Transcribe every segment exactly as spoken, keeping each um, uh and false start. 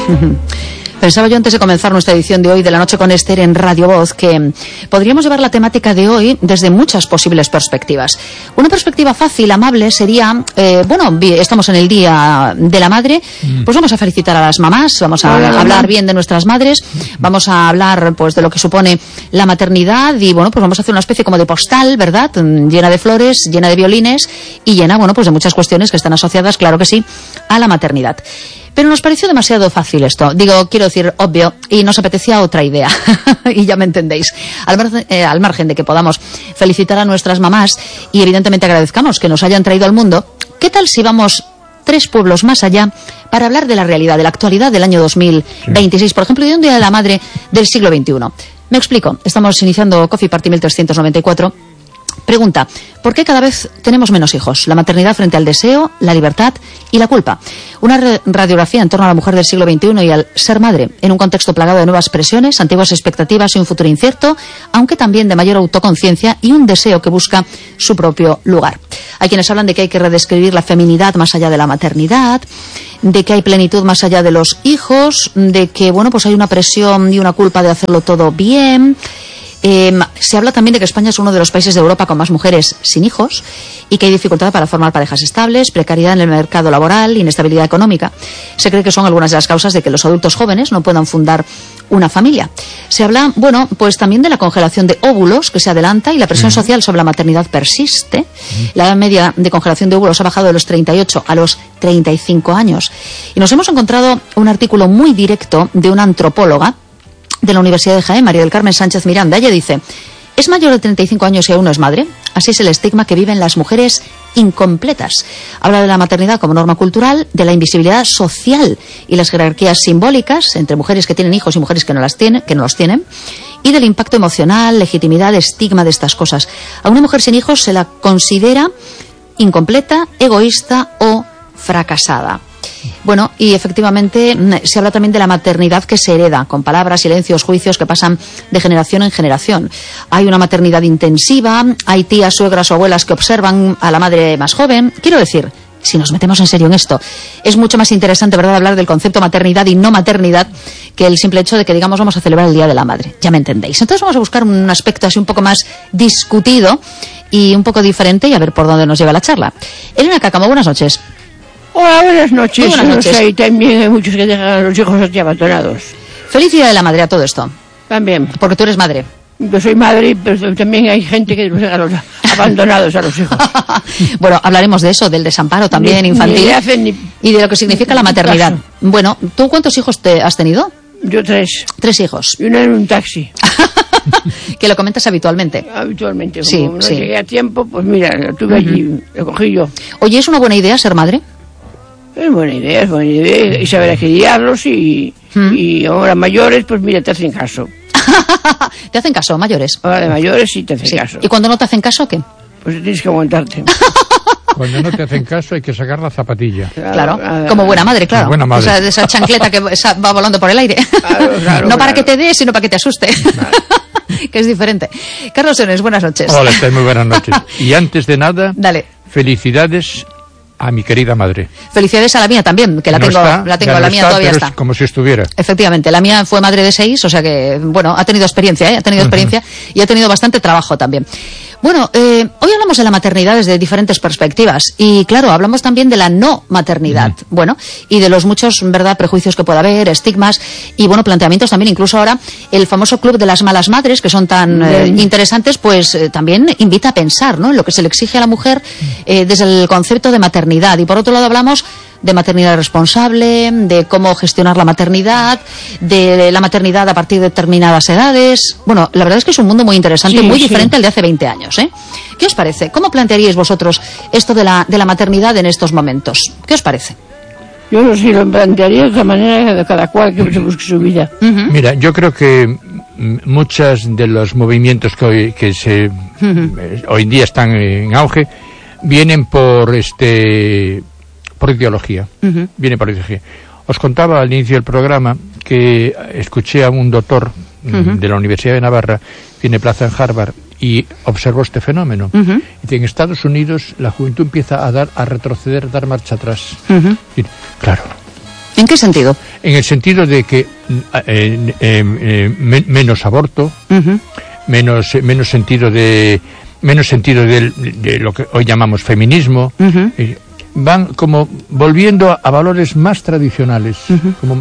Pensaba yo antes de comenzar nuestra edición de hoy de La Noche con Esther en Radio Voz que podríamos llevar la temática de hoy desde muchas posibles perspectivas. Una perspectiva fácil, amable, sería, eh, bueno, estamos en el Día de la Madre, pues vamos a felicitar a las mamás, vamos a Hola, hablar mamá. bien de nuestras madres, vamos a hablar pues de lo que supone la maternidad y bueno, pues vamos a hacer una especie como de postal, ¿verdad? Llena de flores, llena de violines y llena, bueno, pues de muchas cuestiones que están asociadas, claro que sí, a la maternidad. Pero nos pareció demasiado fácil esto. Digo, quiero decir, obvio, y nos apetecía otra idea. Y ya me entendéis. Al margen, eh, al margen de que podamos felicitar a nuestras mamás y evidentemente agradezcamos que nos hayan traído al mundo, ¿qué tal si vamos tres pueblos más allá para hablar de la realidad, de la actualidad del año dos mil veintiséis? Por ejemplo, de un Día de la Madre del siglo veintiuno. Me explico. Estamos iniciando Coffee Party mil trescientos noventa y cuatro. Pregunta, ¿por qué cada vez tenemos menos hijos? La maternidad frente al deseo, la libertad y la culpa. Una radiografía en torno a la mujer del siglo veintiuno y al ser madre, en un contexto plagado de nuevas presiones, antiguas expectativas y un futuro incierto, aunque también de mayor autoconciencia y un deseo que busca su propio lugar. Hay quienes hablan de que hay que redescribir la feminidad más allá de la maternidad, de que hay plenitud más allá de los hijos, de que, bueno, pues hay una presión y una culpa de hacerlo todo bien. Eh, se habla también de que España es uno de los países de Europa con más mujeres sin hijos y que hay dificultad para formar parejas estables, precariedad en el mercado laboral, inestabilidad económica. Se cree que son algunas de las causas de que los adultos jóvenes no puedan fundar una familia. Se habla, bueno, pues también de la congelación de óvulos que se adelanta y la presión uh-huh. social sobre la maternidad persiste. Uh-huh. La edad media de congelación de óvulos ha bajado de los treinta y ocho a los treinta y cinco años. Y nos hemos encontrado un artículo muy directo de una antropóloga de la Universidad de Jaén, María del Carmen Sánchez Miranda. Ella dice, ¿es mayor de treinta y cinco años y aún no es madre? Así es el estigma que viven las mujeres incompletas. Habla de la maternidad como norma cultural, de la invisibilidad social y las jerarquías simbólicas entre mujeres que tienen hijos y mujeres que no las tienen, que no los tienen, y del impacto emocional, legitimidad, estigma de estas cosas. A una mujer sin hijos se la considera incompleta, egoísta o fracasada. Bueno, y efectivamente se habla también de la maternidad que se hereda, con palabras, silencios, juicios que pasan de generación en generación. Hay una maternidad intensiva, hay tías, suegras o abuelas que observan a la madre más joven. Quiero decir, si nos metemos en serio en esto, es mucho más interesante, ¿verdad?, hablar del concepto maternidad y no maternidad que el simple hecho de que, digamos, vamos a celebrar el Día de la Madre. Ya me entendéis. Entonces vamos a buscar un aspecto así un poco más discutido y un poco diferente y a ver por dónde nos lleva la charla. Elena Cáccamo, buenas noches. Hola, buenas noches. Muy buenas noches. Y también hay muchos que dejan a los hijos aquí abandonados. Feliz Día de la Madre a todo esto. También. Porque tú eres madre. Yo soy madre, pero también hay gente que los deja a los abandonados a los hijos. Bueno, hablaremos de eso, del desamparo también ni, infantil ni hacen, ni, y de lo que significa la maternidad. Caso. Bueno, ¿tú cuántos hijos te has tenido? Yo tres. Tres hijos. Y uno en un taxi. Que lo comentas habitualmente. Habitualmente. Como sí, no sí. llegué a tiempo, pues mira, lo tuve uh-huh. allí, lo cogí yo. Oye, ¿es una buena idea ser madre? Es buena idea, es buena idea. Y saber a criarlos y, ¿Mm? y ahora mayores, pues mira, te hacen caso. ¿Te hacen caso, mayores? Ahora de mayores sí te hacen sí. caso. ¿Y cuando no te hacen caso, qué? Pues tienes que aguantarte. Cuando no te hacen caso hay que sacar la zapatilla. Claro, claro. Como buena madre, claro. Buena madre. Esa, esa chancleta que va volando por el aire. Claro, claro, no para claro. que te dé, sino para que te asuste. Claro. Que es diferente. Carlos Enes, buenas noches. Hola, estáis muy buenas noches. Y antes de nada, Dale. Felicidades a mi querida madre. Felicidades a la mía también, que la no tengo, está, la tengo, no la mía está, todavía pero está. Es como si estuviera. Efectivamente, la mía fue madre de seis, o sea que, bueno, ha tenido experiencia, ¿eh? Ha tenido experiencia uh-huh. y ha tenido bastante trabajo también. Bueno, eh, hoy hablamos de la maternidad desde diferentes perspectivas y, claro, hablamos también de la no maternidad, uh-huh. bueno, y de los muchos, verdad, prejuicios que pueda haber, estigmas y, bueno, planteamientos también. Incluso ahora el famoso club de las malas madres, que son tan eh, interesantes, pues eh, también invita a pensar, ¿no?, en lo que se le exige a la mujer eh, desde el concepto de maternidad. Y por otro lado hablamos de maternidad responsable, de cómo gestionar la maternidad, de la maternidad a partir de determinadas edades. Bueno, la verdad es que es un mundo muy interesante, sí, muy sí. diferente al de hace veinte años, ¿eh? ¿Qué os parece? ¿Cómo plantearíais vosotros esto de la, de la maternidad en estos momentos? ¿Qué os parece? Yo no sé, lo plantearía de otra manera de cada cual que se busque su vida. Uh-huh. Mira, yo creo que muchos de los movimientos que hoy, que se, uh-huh. eh, hoy en día están en auge vienen por este... por ideología, uh-huh. viene por ideología. Os contaba al inicio del programa que escuché a un doctor uh-huh. de la Universidad de Navarra, tiene plaza en Harvard, y observó este fenómeno. Uh-huh. Y que en Estados Unidos la juventud empieza a dar, a retroceder, a dar marcha atrás. Uh-huh. Y, claro, ¿En qué sentido? En el sentido de que eh, eh, eh, me, menos aborto, uh-huh. menos menos sentido de menos sentido de, de lo que hoy llamamos feminismo. Uh-huh. Eh, van como volviendo a, a valores más tradicionales, uh-huh. como,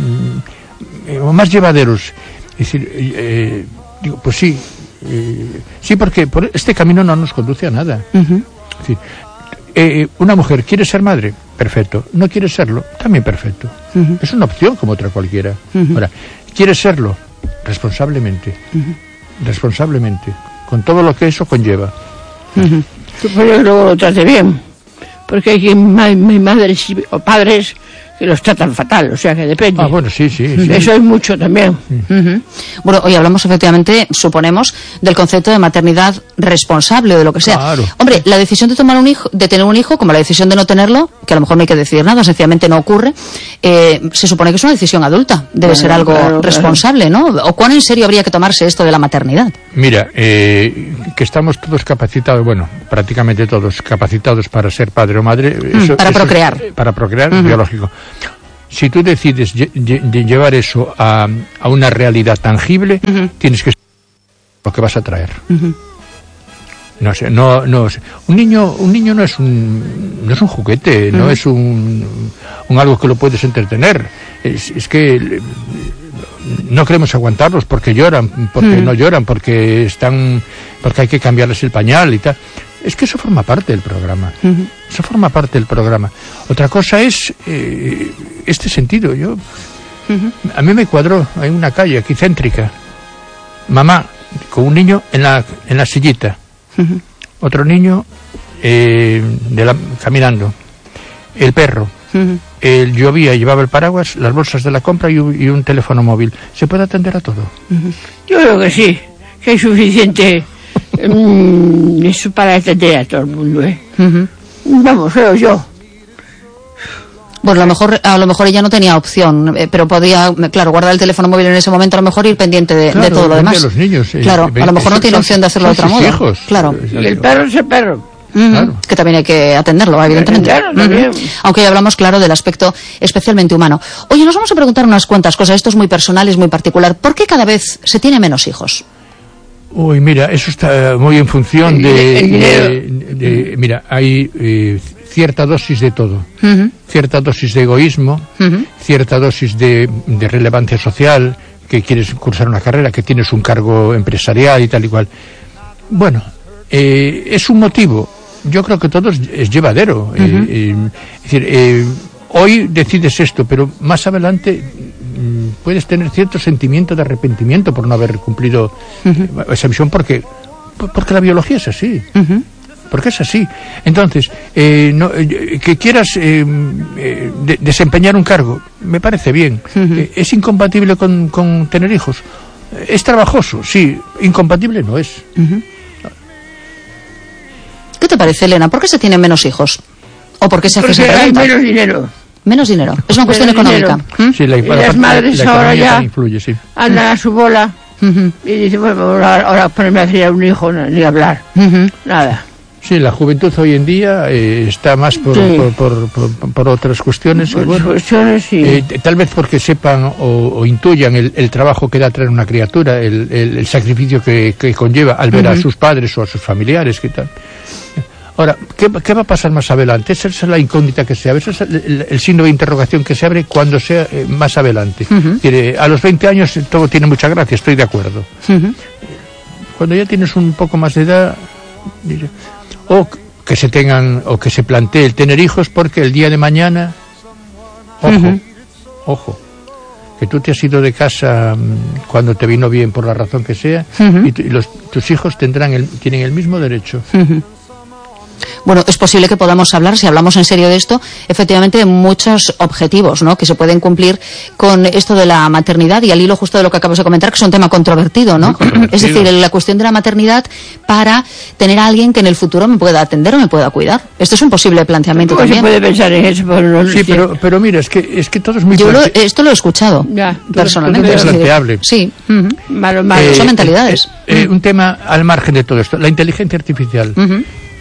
mm, como más llevaderos. Es decir, eh, digo, pues sí, eh, sí, porque por este camino no nos conduce a nada. Uh-huh. Es decir, eh, una mujer quiere ser madre, perfecto. No quiere serlo, también perfecto. Uh-huh. Es una opción como otra cualquiera. Uh-huh. Ahora, quiere serlo responsablemente, uh-huh. responsablemente, con todo lo que eso conlleva. Uh-huh. Supongo que luego lo trate bien. Porque hay mi, mi madres o padres que los tratan fatal, o sea que depende. Ah, bueno, sí, sí. sí. Eso es mucho también. Uh-huh. Bueno, hoy hablamos efectivamente, suponemos, del concepto de maternidad responsable o de lo que sea. Claro. Hombre, la decisión de tomar un hijo, de tener un hijo, como la decisión de no tenerlo, que a lo mejor no hay que decidir nada, sencillamente no ocurre, eh, se supone que es una decisión adulta, debe bueno, ser algo claro, responsable, claro. ¿no? ¿O cuán en serio habría que tomarse esto de la maternidad? Mira, eh, que estamos todos capacitados, bueno, prácticamente todos capacitados para ser padre o madre. Mm, eso, para eso procrear. Es, para procrear, uh-huh. biológico. Si tú decides lle- lle- llevar eso a, a una realidad tangible, uh-huh. tienes que saber lo que vas a traer. Uh-huh. No sé, no, no sé. Un niño, un niño no es un, no es un juguete, uh-huh. no es un, un algo que lo puedes entretener. Es, es que no queremos aguantarlos porque lloran, porque uh-huh. no lloran, porque están, porque hay que cambiarles el pañal y tal. Es que eso forma parte del programa. Uh-huh. Eso forma parte del programa. Otra cosa es eh, este sentido. Yo, uh-huh. a mí me cuadró, hay una calle aquí céntrica, mamá con un niño en la en la sillita, uh-huh. otro niño eh, de la, caminando, el perro, uh-huh. el llovía y llevaba el paraguas, las bolsas de la compra y un, y un teléfono móvil. ¿Se puede atender a todo? Uh-huh. Yo creo que sí, que hay suficiente. Mm, eso para atender a todo el mundo, ¿eh? Uh-huh. Vamos, creo yo. Bueno, a lo mejor, a lo mejor ella no tenía opción, eh, pero podía, claro, guardar el teléfono móvil en ese momento, a lo mejor ir pendiente de, claro, de todo lo demás. De los niños, eh, claro, a lo mejor no tiene opción de hacerlo de otra modo. Hijos. Claro. Y el perro es el perro. Uh-huh. Claro. Que también hay que atenderlo, evidentemente. Claro, también. Uh-huh. Aunque hoy hablamos, claro, del aspecto especialmente humano. Oye, nos vamos a preguntar unas cuantas cosas. Esto es muy personal, es muy particular. ¿Por qué cada vez se tiene menos hijos? Uy, mira, eso está muy en función de... El dinero. de, de, de mira, hay eh, cierta dosis de todo. Uh-huh. Cierta dosis de egoísmo, uh-huh. cierta dosis de, de relevancia social, que quieres cursar una carrera, que tienes un cargo empresarial y tal y cual. Bueno, eh, es un motivo. Yo creo que todo es, es llevadero. Uh-huh. eh, eh, es decir, eh, hoy decides esto, pero más adelante puedes tener cierto sentimiento de arrepentimiento por no haber cumplido uh-huh. esa misión, porque porque la biología es así, uh-huh. porque es así. Entonces, eh, no, eh, que quieras eh, eh, de, desempeñar un cargo, me parece bien. Uh-huh. Eh, ¿Es incompatible con, con tener hijos? ¿Es trabajoso? Sí. ¿Incompatible? No es. Uh-huh. ¿Qué te parece, Elena? ¿Por qué se tienen menos hijos? ¿O por qué se hace esa pregunta? Porque hay menos dinero. Menos dinero. Es una cuestión menos económica. ¿Mm? Sí, la, y la, las madres la, la ahora ya influye, sí. andan a su bola uh-huh. y dicen, bueno, ahora, ahora ponerme a criar un hijo, no, ni hablar. Uh-huh. Nada. Sí, la juventud hoy en día eh, está más por, sí. por, por, por, por otras cuestiones. Por que, bueno, cuestiones, sí. eh, tal vez porque sepan o, o intuyan el, el trabajo que da traer una criatura, el, el, el sacrificio que, que conlleva al ver uh-huh. a sus padres o a sus familiares, ¿qué tal? Ahora, ¿qué, ¿qué va a pasar más adelante? Esa es la incógnita que se abre, ese es el, el, el signo de interrogación que se abre cuando sea eh, más adelante. Uh-huh. Quiere, a los veinte años todo tiene mucha gracia, estoy de acuerdo. Uh-huh. Cuando ya tienes un poco más de edad, o que se tengan, o que se plantee el tener hijos, porque el día de mañana, ojo, uh-huh. ojo, que tú te has ido de casa cuando te vino bien por la razón que sea, uh-huh. y, tu, y los, tus hijos tendrán el, tienen el mismo derecho. Uh-huh. Bueno, es posible que podamos hablar, si hablamos en serio de esto, efectivamente de muchos objetivos, ¿no?, que se pueden cumplir con esto de la maternidad, y al hilo justo de lo que acabas de comentar, que es un tema controvertido, ¿no? Controvertido. Es decir, la cuestión de la maternidad para tener a alguien que en el futuro me pueda atender o me pueda cuidar. Esto es un posible planteamiento también. Se puede pensar en eso, pero no sí, pero, pero mira, es que, es que todo es muy... Yo lo, esto lo he escuchado, ya, personalmente. Es planteable. Sí. Uh-huh. Malo, malo. Eh, Son mentalidades. Eh, eh, uh-huh. Un tema al margen de todo esto, la inteligencia artificial. Uh-huh.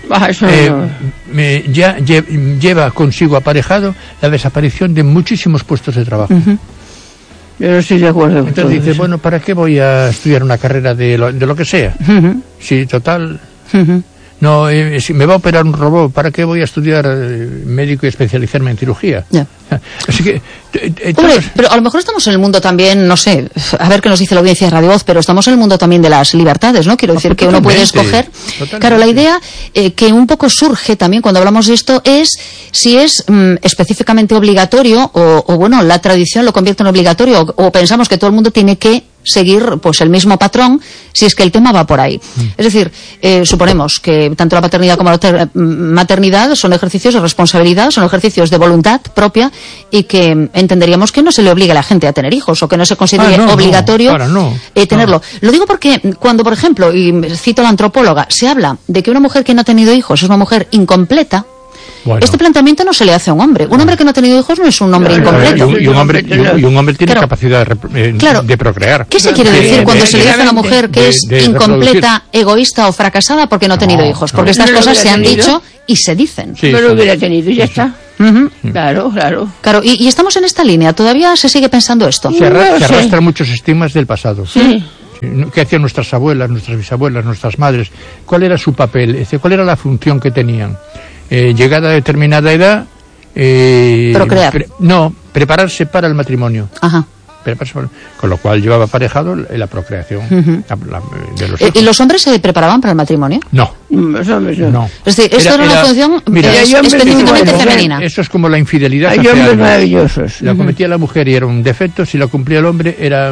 Ah, eso eh, no. me, ya lle, lleva consigo aparejado la desaparición de muchísimos puestos de trabajo. Uh-huh. Yo no estoy de acuerdo con Entonces dice, eso. bueno, ¿para qué voy a estudiar una carrera de lo, de lo que sea? Uh-huh. Sí, total... Uh-huh. No, eh, si me va a operar un robot, ¿para qué voy a estudiar eh, médico y especializarme en cirugía? Ya. Así que... Eh, eh, Hombre, todos... pero a lo mejor estamos en el mundo también, no sé, a ver qué nos dice la audiencia de Radio Voz, pero estamos en el mundo también de las libertades, ¿no? Quiero decir Ah, que uno puede totalmente, escoger. totalmente. Claro, la idea eh, que un poco surge también cuando hablamos de esto es si es mm, específicamente obligatorio o, o, bueno, la tradición lo convierte en obligatorio o, o pensamos que todo el mundo tiene que seguir pues el mismo patrón si es que el tema va por ahí. Mm. Es decir, eh, suponemos que tanto la paternidad como la ter- maternidad son ejercicios de responsabilidad, son ejercicios de voluntad propia y que entenderíamos que no se le obligue a la gente a tener hijos o que no se considere ah, no, obligatorio no, no, eh, tenerlo. no. Lo digo porque cuando, por ejemplo, y cito a la antropóloga, se habla de que una mujer que no ha tenido hijos es una mujer incompleta. Bueno. Este planteamiento no se le hace a un hombre. Un hombre que no ha tenido hijos no es un hombre claro, incompleto. Y un, y un hombre, y un, y un hombre tiene claro. capacidad de, eh, claro. de procrear. ¿Qué se quiere de, decir de, cuando de, se le dice a una mujer que de, es de incompleta, egoísta o fracasada porque no ha tenido no, hijos? No, porque estas no cosas se han tenido. dicho y se dicen. Sí, no lo sí. hubiera tenido y ya Sí, está. Uh-huh. Claro, claro. Claro, y, y estamos en esta línea. ¿Todavía se sigue pensando esto? Se, arra- No se sé. arrastran muchos estigmas del pasado. Sí. ¿Qué hacían nuestras abuelas, nuestras bisabuelas, nuestras madres? ¿Cuál era su papel? ¿Cuál era la función que tenían? Eh, llegada a determinada edad... Eh, Procrear. Pre- no, prepararse para el matrimonio. Ajá. Prepararse para- con lo cual llevaba aparejado la, la procreación Uh-huh. la, la, de los Eh, hijos. ¿Y los hombres se preparaban para el matrimonio? No, Los hombres no. no. Es decir, esto era, Era- una era- función mira, eh, hay hombres específicamente muy buenos, femenina. Eso es como la infidelidad. Hay hace hombres años. maravillosos. La cometía la mujer y era un defecto, si la cumplía el hombre era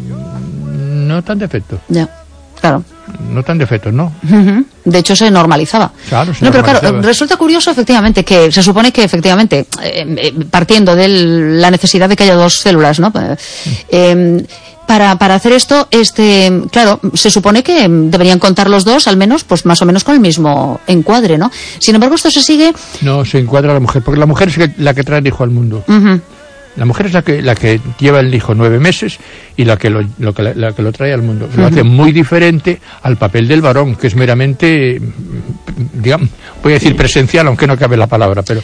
mm, no tan defecto. Ya, claro. No tan defecto, ¿no? Ujú. De hecho, se normalizaba. Claro, se no, pero claro, normalizaba. resulta curioso, efectivamente, que se supone que, efectivamente, eh, eh, partiendo de la necesidad de que haya dos células, ¿no? Eh, eh, para, para hacer esto, este, claro, se supone que deberían contar los dos, al menos, pues más o menos con el mismo encuadre, ¿no? Sin embargo, esto se sigue. No se encuadra a la mujer, porque la mujer es la que trae el hijo al mundo. Uh-huh. La mujer es la que la que lleva el hijo nueve meses y la que lo, lo que la, la que lo trae al mundo. Lo hace muy diferente al papel del varón, que es meramente, digamos, voy a decir presencial, aunque no cabe la palabra, pero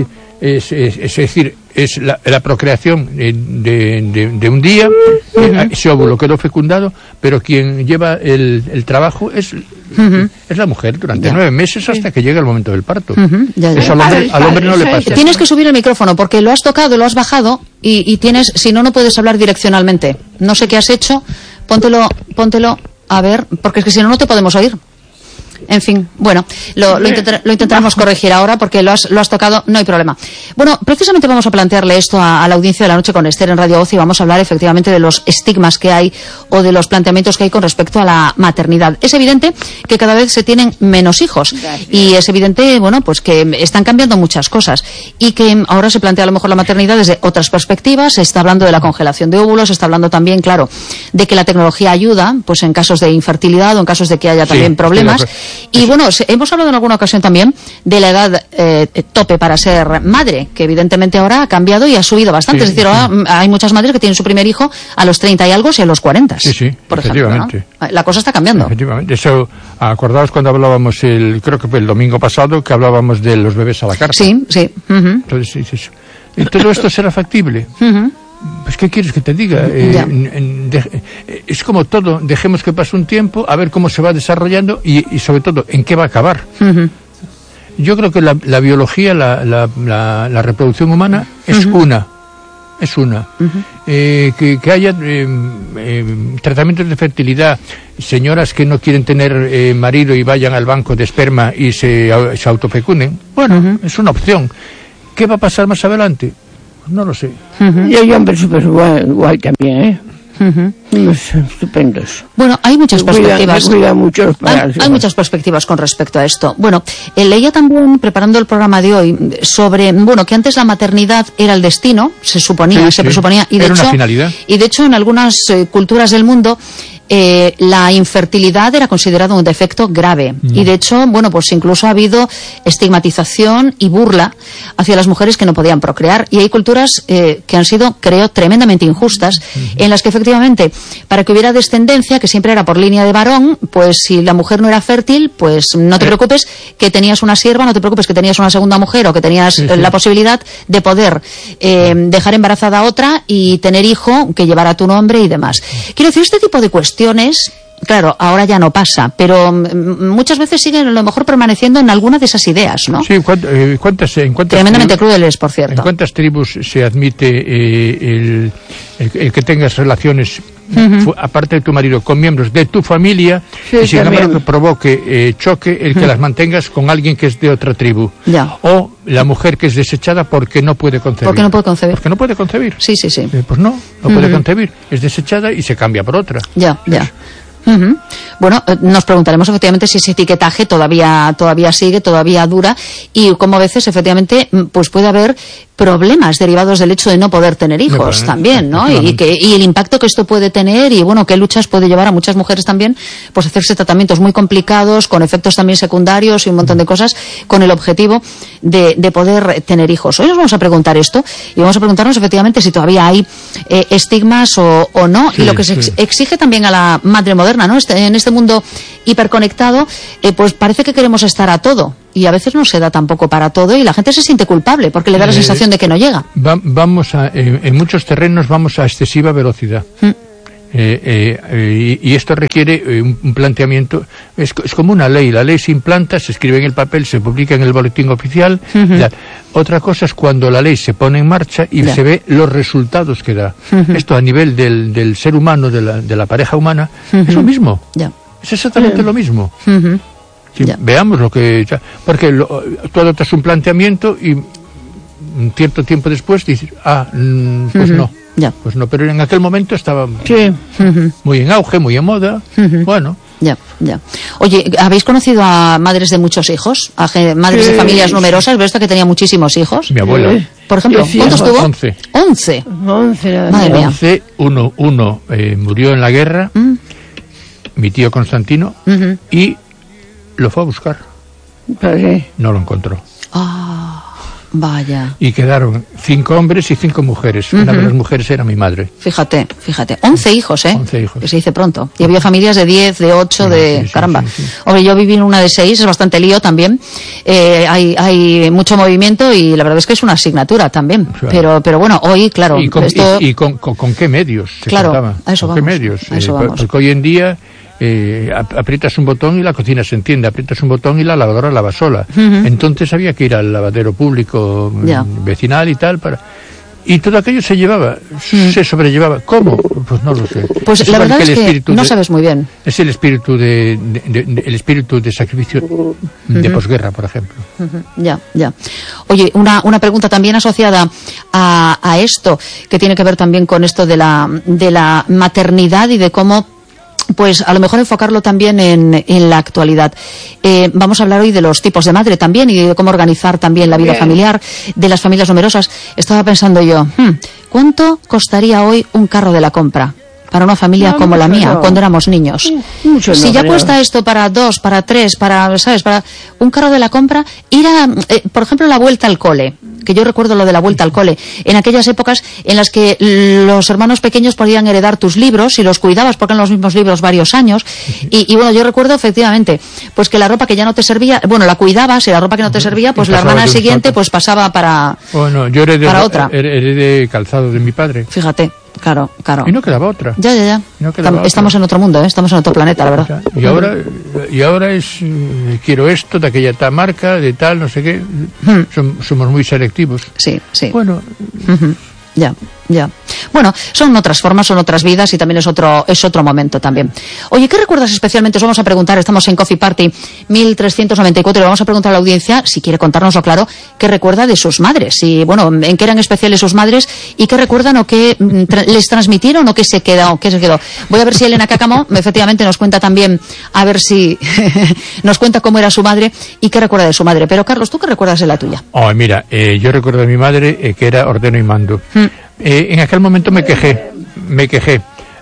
es, es, es decir, es la, la procreación de, de, de un día, uh-huh. ese óvulo quedó fecundado, pero quien lleva el, el trabajo es, uh-huh. es la mujer durante ya. nueve meses hasta que llega el momento del parto. Uh-huh. ya, ya. Eso al hombre, al hombre no le pasa. Tienes que subir el micrófono porque lo has tocado, lo has bajado y, y tienes, si no, no puedes hablar direccionalmente. No sé qué has hecho, póntelo, póntelo, a ver, porque es que si no, no te podemos oír. En fin, bueno, lo, lo, intentar, lo intentaremos corregir ahora porque lo has, lo has tocado, no hay problema. Bueno, precisamente vamos a plantearle esto a, a la audiencia de la noche con Esther en Radio Voz y vamos a hablar efectivamente de los estigmas que hay o de los planteamientos que hay con respecto a la maternidad. Es evidente que cada vez se tienen menos hijos y es evidente, bueno, pues que están cambiando muchas cosas y que ahora se plantea a lo mejor la maternidad desde otras perspectivas. Se está hablando de la congelación de óvulos, se está hablando también, claro, de que la tecnología ayuda, pues en casos de infertilidad o en casos de que haya también sí, problemas. Y bueno, hemos hablado en alguna ocasión también de la edad eh, tope para ser madre, que evidentemente ahora ha cambiado y ha subido bastante. Sí, es decir, sí. ahora hay muchas madres que tienen su primer hijo a los treinta y algo y a los cuarenta. Sí, sí, por efectivamente. Ejemplo, ¿no? La cosa está cambiando. Efectivamente. Eso, acordaos cuando hablábamos, el creo que fue el domingo pasado, que hablábamos de los bebés a la carta. Sí, sí. Uh-huh. Entonces, sí, sí. ¿Y todo esto será factible? Uh-huh. Pues, ¿qué quieres que te diga? Eh, de, es como todo, dejemos que pase un tiempo, a ver cómo se va desarrollando y, y sobre todo, en qué va a acabar. Uh-huh. Yo creo que la, la biología, la, la, la, la reproducción humana es uh-huh. una, es una. Uh-huh. Eh, que, que haya eh, eh, tratamientos de fertilidad, señoras que no quieren tener eh, marido y vayan al banco de esperma y se, se autofecunden, bueno, uh-huh. es una opción. ¿Qué va a pasar más adelante? No lo sé. Uh-huh. Y hay hombres súper guay, guay también, ¿eh? Uh-huh. Unos estupendos. Bueno, hay muchas me cuidan, perspectivas. Me cuidan mucho hay, hay muchas perspectivas con respecto a esto. Bueno, eh, leía también, preparando el programa de hoy, sobre, bueno, que antes la maternidad era el destino, se suponía, sí, se sí. presuponía, y de era hecho, una finalidad. Y de hecho, en algunas eh, culturas del mundo, eh, la infertilidad era considerada un defecto grave. Mm. Y de hecho, bueno, pues incluso ha habido estigmatización y burla hacia las mujeres que no podían procrear. Y hay culturas eh, que han sido, creo, tremendamente injustas, mm. en las que efectivamente, para que hubiera descendencia, que siempre era por línea de varón, pues si la mujer no era fértil, pues no te preocupes que tenías una sierva, no te preocupes que tenías una segunda mujer o que tenías sí, sí. la posibilidad de poder eh, dejar embarazada a otra y tener hijo que llevara tu nombre y demás. Quiero decir, este tipo de cuestiones, claro, ahora ya no pasa, pero muchas veces siguen a lo mejor permaneciendo en alguna de esas ideas, ¿no? Sí, ¿cuántas, eh, cuántas, en cuántas tremendamente tribus, crueles, por cierto. ¿En cuántas tribus se admite eh, el, el, el que tengas relaciones, uh-huh. aparte de tu marido, con miembros de tu familia, sí, y sin embargo que provoque eh, choque el que uh-huh. las mantengas con alguien que es de otra tribu? Ya. O la mujer que es desechada porque no puede concebir. Porque no puede concebir. Porque no puede concebir. Sí, sí, sí. Eh, pues no, no uh-huh. puede concebir. Es desechada y se cambia por otra. Ya, ya. Uh-huh. Bueno, eh, nos preguntaremos efectivamente si ese etiquetaje todavía todavía sigue, todavía dura, y como a veces efectivamente pues puede haber problemas derivados del hecho de no poder tener hijos no, también, ¿no? Y, y, que, y el impacto que esto puede tener y, bueno, qué luchas puede llevar a muchas mujeres también, pues hacerse tratamientos muy complicados, con efectos también secundarios y un montón de cosas, con el objetivo de, de poder tener hijos. Hoy nos vamos a preguntar esto y vamos a preguntarnos efectivamente si todavía hay eh, estigmas o, o no, sí, y lo que sí. se exige también a la madre moderna, ¿no? Este, en este mundo hiperconectado, eh, pues parece que queremos estar a todo. Y a veces no se da tampoco para todo y la gente se siente culpable porque le da la sensación de que no llega. Va, vamos a, en, en muchos terrenos vamos a excesiva velocidad. Mm. Eh, eh, eh, y, y esto requiere eh, un, un planteamiento, es, es como una ley, la ley se implanta, se escribe en el papel, se publica en el boletín oficial. Uh-huh. Ya. Otra cosa es cuando la ley se pone en marcha y yeah. se ve los resultados que da. Uh-huh. Esto a nivel del, del ser humano, de la, de la pareja humana, uh-huh. es lo mismo. Yeah. Es exactamente uh-huh. lo mismo. Uh-huh. Sí, veamos lo que... Porque lo, tú adoptas un planteamiento y un cierto tiempo después dices, ah, pues uh-huh. no. Ya. Pues no, pero en aquel momento estaba sí. uh-huh. muy en auge, muy en moda. Uh-huh. Bueno. Ya, ya. Oye, ¿habéis conocido a madres de muchos hijos? A ge- madres sí. de familias numerosas. ¿Ves que tenía muchísimos hijos? Mi abuela. Sí. Por ejemplo, sí, ¿cuántos tuvo? Once. Once. Once. Madre mía. Once. Uno, uno eh, murió en la guerra. ¿Mm? Mi tío Constantino. Uh-huh. Y lo fue a buscar. ¿Por qué? No lo encontró. Ah, vaya. Y quedaron cinco hombres y cinco mujeres. Uh-huh. Una de las mujeres era mi madre. Fíjate, fíjate. Once hijos, ¿eh? Once hijos. Que se dice pronto. Y había familias de diez, de ocho, sí, de... Sí, sí, caramba. Sí, sí. Hombre, yo viví en una de seis, es bastante lío también. Eh, hay, hay mucho movimiento y la verdad es que es una asignatura también. Claro. Pero, pero bueno, hoy, claro... ¿Y con, esto... y, y con, con, con qué medios se Claro, contaba? a eso ¿Con vamos. qué medios? A eso eh, vamos. Porque hoy en día... Eh, aprietas un botón y la cocina se entiende, aprietas un botón y la lavadora lava sola. Uh-huh. Entonces había que ir al lavadero público yeah. vecinal y tal para... Y todo aquello se llevaba, uh-huh. se sobrellevaba. ¿Cómo? Pues no lo sé. Pues es la verdad que es que no de, sabes muy bien. Es el espíritu de, de, de, de el espíritu de sacrificio uh-huh. de posguerra, por ejemplo. Uh-huh. Ya, ya. Oye, una, una pregunta también asociada a, a esto, que tiene que ver también con esto de la, de la maternidad y de cómo, pues a lo mejor enfocarlo también en, en la actualidad. Eh, vamos a hablar hoy de los tipos de madre también y de cómo organizar también la vida Bien. familiar, de las familias numerosas. Estaba pensando yo, hmm, ¿cuánto costaría hoy un carro de la compra para una familia no, como la mía, no. cuando éramos niños? Mucho si no, ya pero... cuesta esto para dos, para tres, para, ¿sabes? Para un carro de la compra, ir a, eh, por ejemplo, la vuelta al cole, que yo recuerdo lo de la vuelta al cole, en aquellas épocas en las que los hermanos pequeños podían heredar tus libros y los cuidabas porque eran los mismos libros varios años, y, y bueno, yo recuerdo efectivamente, pues que la ropa que ya no te servía, bueno, la cuidabas y la ropa que no te servía, pues la hermana siguiente pues pasaba para, bueno, yo heredé, para otra. Heredé calzado de mi padre. Fíjate. Claro, claro. Y no quedaba otra. Ya, ya, ya. No quedaba Estamos otra. en otro mundo, ¿eh? Estamos en otro planeta, la verdad. Y ahora, y ahora es, eh, quiero esto, de aquella tal marca, de tal, no sé qué. Hmm. Som, somos muy selectivos. Sí, sí. Bueno. Uh-huh. Ya, ya. Bueno, son otras formas, son otras vidas y también es otro es otro momento también. Oye, ¿qué recuerdas especialmente? Os vamos a preguntar, estamos en Coffee Party mil trescientos noventa y cuatro y le vamos a preguntar a la audiencia, si quiere contárnoslo claro, qué recuerda de sus madres y, bueno, en qué eran especiales sus madres y qué recuerdan o qué tra- les transmitieron o qué se quedó, qué se quedó. Voy a ver si Elena Cácamo efectivamente nos cuenta también, a ver si nos cuenta cómo era su madre y qué recuerda de su madre. Pero, Carlos, ¿tú qué recuerdas de la tuya? Oh, mira, eh, yo recuerdo de mi madre eh, que era ordeno y mando. Mm. Eh, en aquel momento me quejé, me quejé.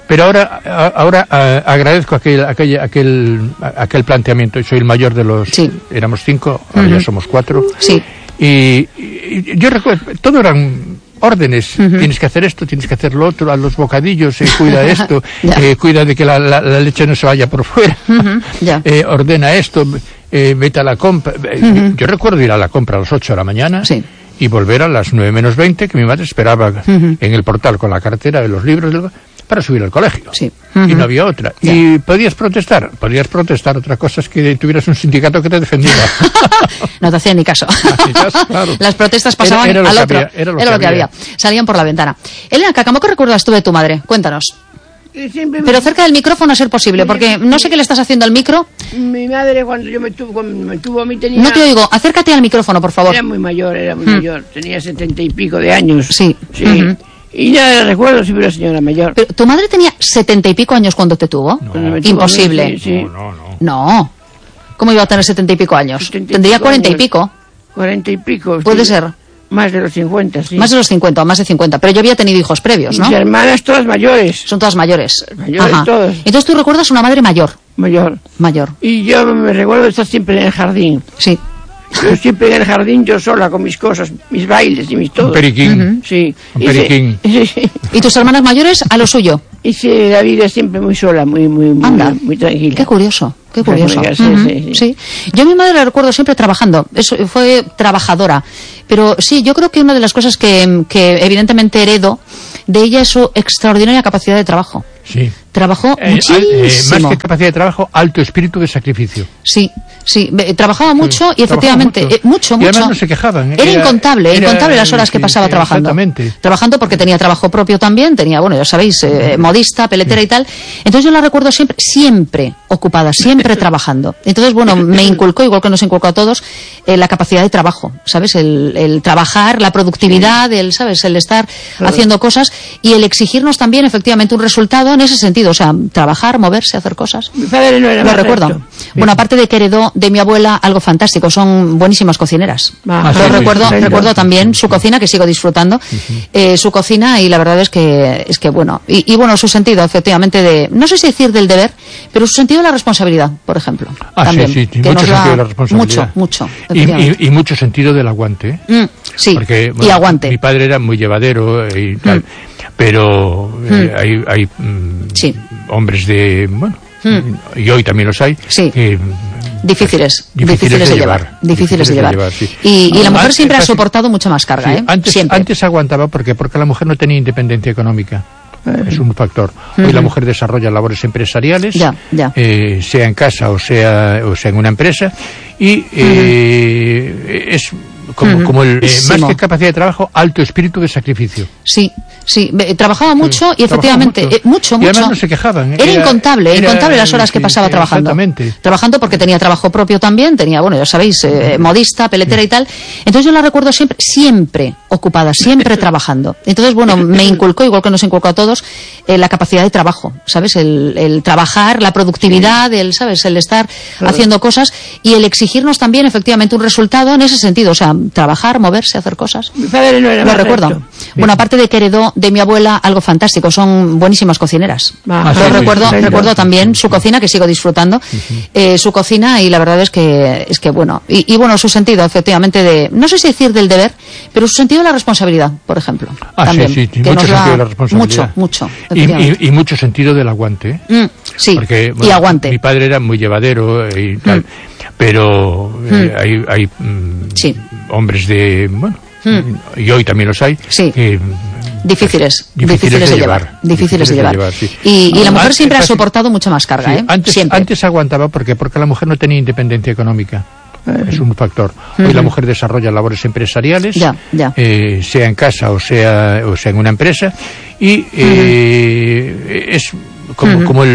Pero ahora, a, ahora a, agradezco aquel, aquel, aquel, aquel planteamiento. Soy el mayor de los... Sí. Éramos cinco, ahora uh-huh. ya somos cuatro. Sí. Y, y yo recuerdo, todo eran órdenes. Uh-huh. Tienes que hacer esto, tienes que hacer lo otro, a los bocadillos, eh, cuida esto, eh, cuida de que la, la, la leche no se vaya por fuera, uh-huh. eh, ordena esto, eh, vete a la compra. Uh-huh. Yo recuerdo ir a la compra a las ocho de la mañana. Sí. Y volver a las nueve menos veinte, que mi madre esperaba uh-huh. en el portal con la cartera de los libros para subir al colegio. Sí. Uh-huh. Y no había otra. Yeah. ¿Y podías protestar? Podías protestar. Otra cosa es que tuvieras un sindicato que te defendiera. No te hacían ni caso. Ni caso, claro. Las protestas pasaban era, era al otro. Había, era lo, era lo que, que había. había. Salían por la ventana. Elena Caca, ¿cómo que recuerdas tú de tu madre? Cuéntanos. Siempre Pero cerca del micrófono a ser posible, porque no sé qué le estás haciendo al micro. Mi madre cuando yo me tuvo, cuando me tuvo a mí tenía... No te oigo, acércate al micrófono, por favor. Era muy mayor, era muy hmm. mayor, tenía setenta y pico de años. Sí. Sí. Uh-huh. Y ya recuerdo si era señora mayor. Pero, ¿tu madre tenía setenta y pico años cuando te tuvo? No. Cuando me tuvo Imposible. Mí, sí, sí. No, no, no. No. ¿Cómo iba a tener setenta y pico años? setenta y Tendría pico cuarenta y años. pico. Cuarenta y pico. Puede sí. ser. Más de los cincuenta, sí. Más de los cincuenta, o más de cincuenta. Pero yo había tenido hijos previos, ¿no? Mis hermanas todas mayores. Son todas mayores. Mayores Ajá. todas. Entonces tú recuerdas una madre mayor. Mayor. Mayor. Y yo me recuerdo estar siempre en el jardín. Sí. Yo siempre en el jardín, yo sola, con mis cosas, mis bailes y mis todo. Un periquín. Uh-huh. Sí. Un periquín. Y, sí. ¿Y tus hermanas mayores a lo suyo? Y sí, la vida siempre muy sola, muy, muy, muy, Anda. muy tranquila. Qué curioso, qué curioso. Sí, uh-huh. sí, sí. Sí. Yo a mi madre la recuerdo siempre trabajando. Eso, fue trabajadora. Pero sí, yo creo que una de las cosas que, que evidentemente heredo de ella es su extraordinaria capacidad de trabajo. Sí. Trabajó eh, muchísimo. Eh, más que capacidad de trabajo, alto espíritu de sacrificio. Sí, sí. Trabajaba mucho sí, y efectivamente, mucho. Eh, mucho, mucho. Y además no se quejaban. Era, era incontable, era, incontable las horas sí, que pasaba sí, trabajando. Exactamente. Trabajando porque tenía trabajo propio también, tenía, bueno, ya sabéis, eh, modista, peletera sí. y tal. Entonces yo la recuerdo siempre, siempre ocupada, siempre trabajando. Entonces, bueno, me inculcó, igual que nos inculcó a todos, eh, la capacidad de trabajo, ¿sabes? El, el trabajar, la productividad, el, ¿sabes? El estar claro. haciendo cosas y el exigirnos también, efectivamente, un resultado en ese sentido. O sea, trabajar, moverse, hacer cosas. Mi padre no era Lo recuerdo. Recto. Bueno, aparte de que heredó de mi abuela algo fantástico, son buenísimas cocineras. Ah, Pero sí, recuerdo, sí, sí, recuerdo sí, también sí, su cocina, que sigo disfrutando, uh-huh. eh, su cocina, y la verdad es que, es que bueno, y, y bueno, su sentido, efectivamente, de, no sé si decir del deber, pero su sentido de la responsabilidad, por ejemplo. Ah, también, sí, sí, que mucho nos sentido da de la responsabilidad. Mucho, mucho. Y, y, y mucho sentido del aguante. ¿eh? Mm, sí, porque, bueno, y aguante. Mi padre era muy llevadero y tal, mm. pero eh, mm. hay, hay mm, sí. hombres de, bueno, mm. y hoy también los hay, sí. eh, Difíciles, difíciles, difíciles de, de llevar, llevar. Difíciles de llevar. De llevar sí. y, y la mujer siempre ha soportado mucha más carga, sí, ¿eh? Antes, siempre. antes aguantaba porque porque la mujer no tenía independencia económica. Es un factor. Hoy uh-huh. la mujer desarrolla labores empresariales, ya, ya. Eh, sea en casa o sea o sea en una empresa, y eh, uh-huh. es como, uh-huh. como el eh, más que capacidad de trabajo, alto espíritu de sacrificio. Sí, sí, trabajaba mucho sí, y efectivamente mucho. Eh, mucho, mucho. Y además no se quejaban. Era, era incontable, era, incontable las horas sí, que pasaba sí, trabajando. Exactamente. Trabajando porque tenía trabajo propio también, tenía, bueno, ya sabéis, eh, modista, peletera sí. y tal. Entonces yo la recuerdo siempre, siempre ocupada, siempre trabajando. Entonces, bueno, me inculcó, igual que nos inculcó a todos, eh, la capacidad de trabajo, ¿sabes? El, el trabajar, la productividad, el, ¿sabes? El estar claro. haciendo cosas y el exigirnos también, efectivamente, un resultado en ese sentido. O sea, trabajar, moverse, hacer cosas. Mi padre no era Lo recuerdo. Recto. Bueno, aparte de que heredó de mi abuela algo fantástico, son buenísimas cocineras. Ah, Pero sí, recuerdo, sí, sí, recuerdo sí, también sí, su cocina, que sigo disfrutando, uh-huh. eh, su cocina, y la verdad es que, es que bueno, y, y bueno, su sentido, efectivamente, de, no sé si decir del deber, pero su sentido de la responsabilidad, por ejemplo. Ah, también, sí, sí, que mucho nos sentido da de la responsabilidad. Mucho, mucho. Y, y, y mucho sentido del aguante. ¿eh? Mm, sí, porque, bueno, y aguante. Mi padre era muy llevadero y tal, mm. pero eh, mm. hay, hay mm, sí. hombres de, bueno, mm. y hoy también los hay, sí. eh, Difíciles, difíciles, difíciles de, de llevar, llevar. Difíciles de llevar. De llevar sí. y, y la mujer siempre ha soportado mucha más carga, sí, ¿eh? Antes, siempre. antes aguantaba porque porque la mujer no tenía independencia económica. Es un factor. Hoy uh-huh. la mujer desarrolla labores empresariales, ya, ya. Eh, sea en casa o sea o sea en una empresa, y eh, uh-huh. es como, uh-huh. como el